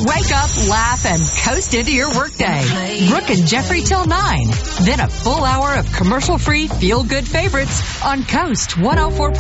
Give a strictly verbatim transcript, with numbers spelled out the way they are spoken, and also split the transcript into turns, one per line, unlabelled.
Wake up, laugh, and coast into your workday. Brooke and Jeffrey till nine. Then a full hour of commercial-free, feel-good favorites on Coast one oh four point five.